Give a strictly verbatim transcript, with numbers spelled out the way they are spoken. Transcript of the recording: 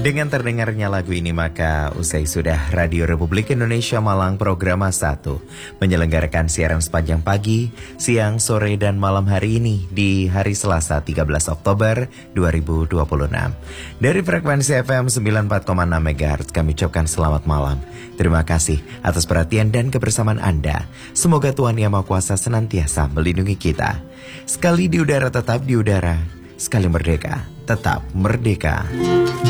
Dengan terdengarnya lagu ini maka usai sudah Radio Republik Indonesia Malang Programa satu menyelenggarakan siaran sepanjang pagi, siang, sore dan malam hari ini di hari Selasa tiga belas Oktober dua ribu dua puluh enam. Dari frekuensi F M sembilan puluh empat koma enam MHz kami ucapkan selamat malam. Terima kasih atas perhatian dan kebersamaan Anda. Semoga Tuhan Yang Maha Kuasa senantiasa melindungi kita. Sekali di udara tetap di udara, sekali merdeka tetap merdeka.